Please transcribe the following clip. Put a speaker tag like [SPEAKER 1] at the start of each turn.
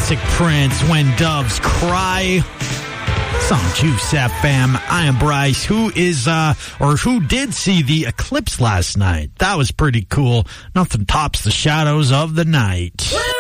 [SPEAKER 1] classic Prince, When Doves Cry. It's on Juice FM. I am Bryce. Who did see the eclipse last night? That was pretty cool. Nothing tops the shadows of the night.